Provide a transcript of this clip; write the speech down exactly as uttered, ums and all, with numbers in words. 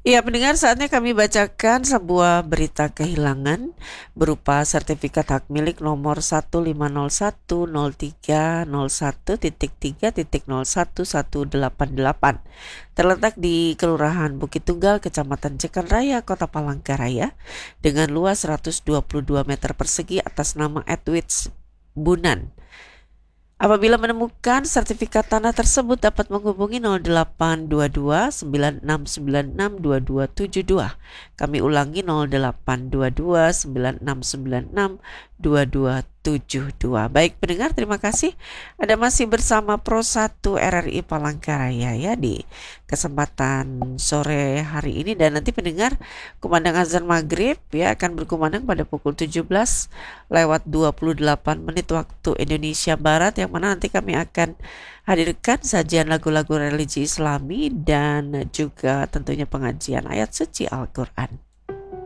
Iya, pendengar, saatnya kami bacakan sebuah berita kehilangan berupa sertifikat hak milik nomor satu lima nol satu nol tiga nol satu tiga titik nol satu satu delapan delapan. Terletak di Kelurahan Bukit Tunggal, Kecamatan Jekan Raya, Kota Palangkaraya, dengan luas seratus dua puluh dua meter persegi atas nama Edwidge Bunan. Apabila menemukan sertifikat tanah tersebut dapat menghubungi nol delapan dua dua sembilan enam sembilan enam dua dua tujuh dua. Kami ulangi nol delapan dua dua sembilan enam sembilan enam dua dua tujuh dua. Baik pendengar, terima kasih. Ada masih bersama Pro satu R R I Palangkaraya ya di kesempatan sore hari ini, dan nanti pendengar, kumandang azan maghrib ya akan berkumandang pada pukul tujuh belas lewat dua puluh delapan menit waktu Indonesia Barat, yang mana nanti kami akan hadirkan sajian lagu-lagu religi Islami dan juga tentunya pengajian ayat suci Al-Quran.